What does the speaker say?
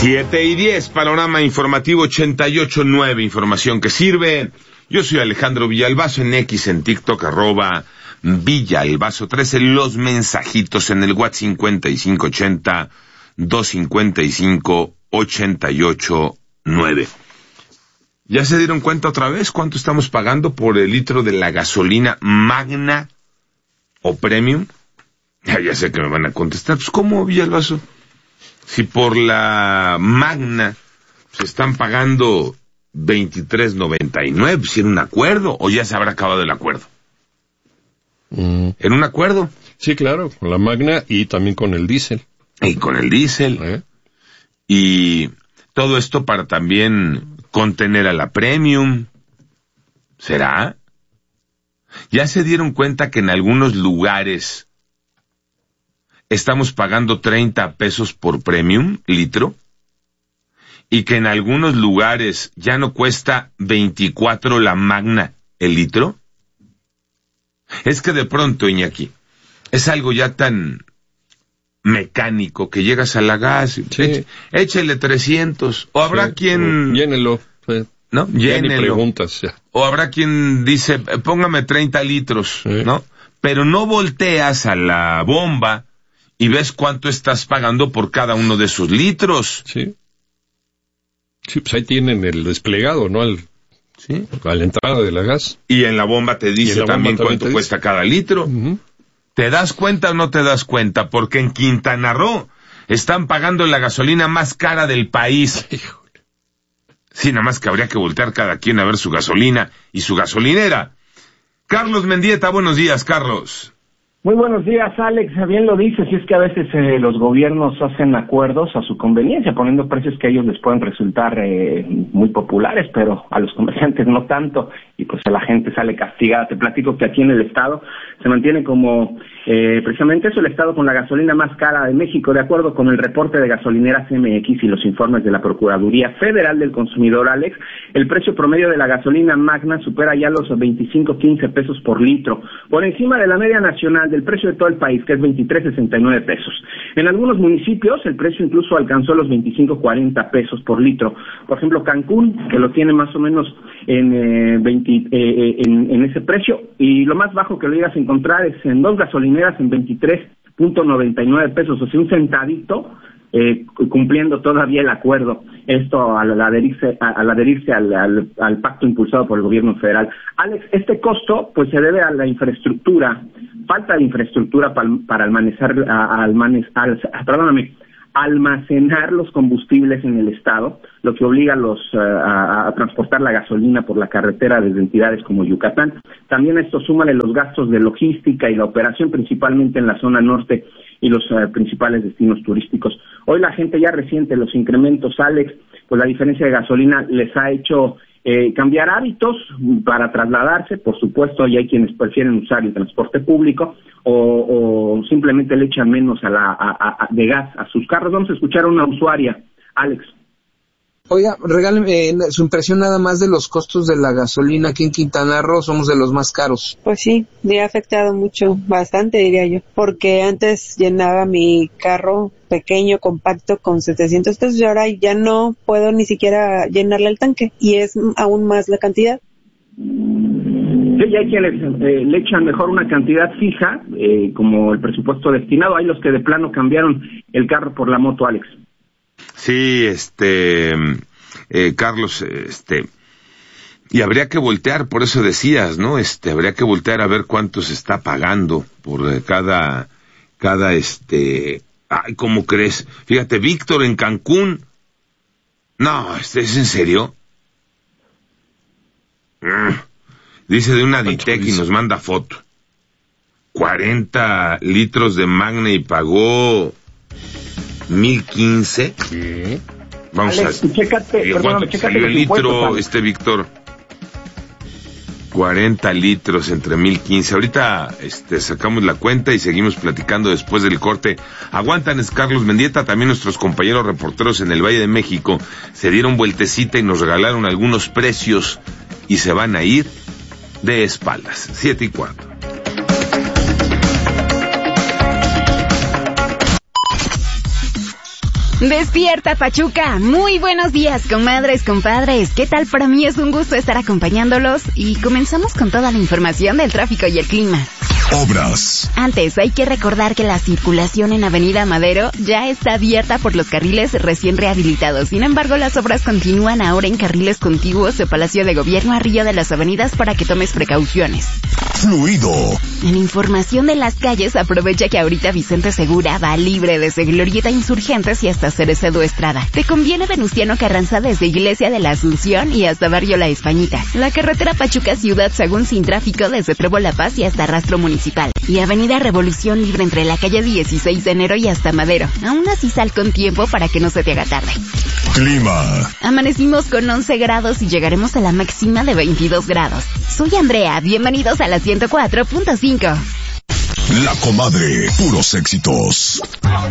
7:10, panorama informativo 88.9, información que sirve. Yo soy Alejandro Villalbazo, en X, en TikTok, @Villalbazo13, los mensajitos en el WhatsApp 5580-255-88.9. ¿Ya se dieron cuenta otra vez cuánto estamos pagando por el litro de la gasolina Magna o Premium? Ya sé que me van a contestar, pues ¿cómo, Villalbazo? Si por la Magna se están pagando $23.99, si en un acuerdo, o ya se habrá acabado el acuerdo. ¿En un acuerdo? Sí, claro, con la Magna y también con el diésel. Y con el diésel. Y todo esto para también contener a la Premium. ¿Será? ¿Ya se dieron cuenta que en algunos lugares estamos pagando 30 pesos por Premium litro? Y que en algunos lugares ya no cuesta 24 la Magna el litro. Es que de pronto, Iñaki, es algo ya tan mecánico que llegas a la gas y sí. Échele 300. O habrá quien... Llénelo. ¿No? Ya Llénelo. ni preguntas. Ya. O habrá quien dice, póngame 30 litros, ¿no? Pero no volteas a la bomba y ves cuánto estás pagando por cada uno de esos litros. Sí. Sí, pues ahí tienen el desplegado, ¿no? Sí. A la entrada de la gas. Y en la bomba te dice también cuánto cuesta cada litro. Uh-huh. ¿Te das cuenta o no te das cuenta? Porque en Quintana Roo están pagando la gasolina más cara del país. Sí, nada más que habría que voltear cada quien a ver su gasolina y su gasolinera. Carlos Mendieta, buenos días, Carlos. Muy buenos días, Alex. Bien lo dices, y es que a veces los gobiernos hacen acuerdos a su conveniencia, poniendo precios que a ellos les pueden resultar muy populares, pero a los comerciantes no tanto, y pues a la gente sale castigada. Te platico que aquí en el estado se mantiene como precisamente eso, el estado con la gasolina más cara de México, de acuerdo con el reporte de Gasolineras MX y los informes de la Procuraduría Federal del Consumidor, Alex. El precio promedio de la gasolina Magna supera ya los 25.15 pesos por litro, por encima de la media nacional del precio de todo el país, que es 23.69 pesos. En algunos municipios el precio incluso alcanzó los 25.40 pesos por litro. Por ejemplo, Cancún, que lo tiene más o menos en ese precio, y lo más bajo que lo llegas a encontrar es en dos gasolineras en 23.99 pesos, o sea, un centavito, cumpliendo todavía el acuerdo, esto al adherirse al pacto impulsado por el gobierno federal. Alex, este costo pues se debe a la infraestructura, falta de infraestructura para almacenar los combustibles en el estado, lo que obliga a transportar la gasolina por la carretera desde entidades como Yucatán. También a esto súmale los gastos de logística y la operación principalmente en la zona norte y los principales destinos turísticos. Hoy la gente ya resiente los incrementos, Alex, pues la diferencia de gasolina les ha hecho cambiar hábitos para trasladarse. Por supuesto, y hay quienes prefieren usar el transporte público o simplemente le echan menos de gas a sus carros. Vamos a escuchar a una usuaria, Alex. Oiga, regáleme su impresión nada más de los costos de la gasolina. Aquí en Quintana Roo somos de los más caros. Pues sí, me ha afectado mucho, bastante diría yo, porque antes llenaba mi carro pequeño, compacto, con 700 pesos y ahora ya no puedo ni siquiera llenarle el tanque y es aún más la cantidad. Sí, hay quienes le echan mejor una cantidad fija, como el presupuesto destinado. Hay los que de plano cambiaron el carro por la moto, Alex. Sí, Carlos, y habría que voltear, por eso decías, ¿no? Habría que voltear a ver cuánto se está pagando por cada, ay, ¿cómo crees? Fíjate, Víctor en Cancún, no, ¿es en serio? Dice de una Ditec y nos manda foto. 40 litros de Magna y pagó 1,015. Sí. Vamos Alex, a... chécate salió el litro, Víctor? 40 litros entre 1,015. Ahorita sacamos la cuenta y seguimos platicando después del corte. Aguantan, es Carlos Mendieta. También nuestros compañeros reporteros en el Valle de México se dieron vueltecita y nos regalaron algunos precios y se van a ir de espaldas. 7:04. Despierta, Pachuca. Muy buenos días, comadres, compadres. ¿Qué tal? Para mí es un gusto estar acompañándolos y comenzamos con toda la información del tráfico y el clima. Obras. Antes, hay que recordar que la circulación en Avenida Madero ya está abierta por los carriles recién rehabilitados. Sin embargo, las obras continúan ahora en carriles contiguos de Palacio de Gobierno a Río de las Avenidas para que tomes precauciones. Fluido. En información de las calles, aprovecha que ahorita Vicente Segura va libre desde Glorieta Insurgentes y hasta Cerecedo Estrada. Te conviene Venustiano Carranza desde Iglesia de la Asunción y hasta Barrio La Españita. La carretera Pachuca Ciudad Sagún sin tráfico desde Trébol La Paz y hasta Rastro Municipal. Y Avenida Revolución libre entre la calle 16 de enero y hasta Madero. Aún así sal con tiempo para que no se te haga tarde. Clima. Amanecimos con 11 grados y llegaremos a la máxima de 22 grados. Soy Andrea, bienvenidos a la 104.5. La Comadre, puros éxitos.